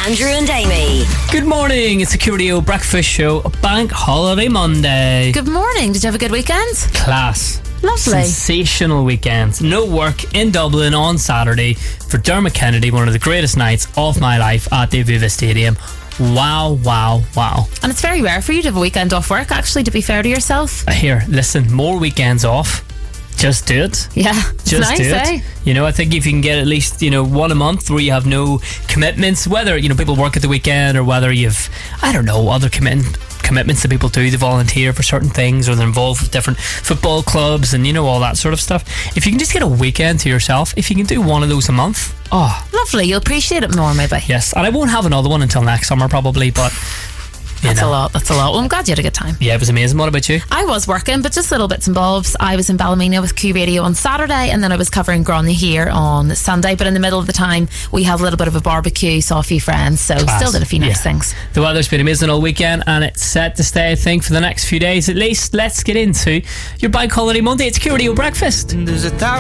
Andrew and Amy. Good morning, it's the QRadio Breakfast Show, Bank Holiday Monday. Good morning. Did you have a good weekend? Class. Lovely. Sensational weekend. No work in Dublin on Saturday for Dermot Kennedy, one of the greatest nights of my life at the Aviva Stadium. Wow. And it's very rare for you to have a weekend off work, actually, to be fair to yourself. Here, listen, more weekends off. Just do it. Yeah, it's Just nice, do it. eh? You know, I think if you can get at least, one a month where you have no commitments, whether, people work at the weekend or whether you've, other commitments that people do, they volunteer for certain things or they're involved with different football clubs and, all that sort of stuff. If you can just get a weekend to yourself, if you can do one of those a month, Lovely, you'll appreciate it more, maybe. yes. And I won't have another one until next summer probably, but That's a lot. Well, I'm glad you had a good time. Yeah, it was amazing. What about you? I was working, but just little bits and bobs. I was in Ballymena with QRadio on Saturday, and then I was covering Gronny here on Sunday. But in the middle of the time, we had a little bit of a barbecue, saw a few friends, so Class. still did a few nice things. The weather's been amazing all weekend and it's set to stay, I think, for the next few days at least. Let's get into your Bank Holiday Monday. It's QRadio Breakfast.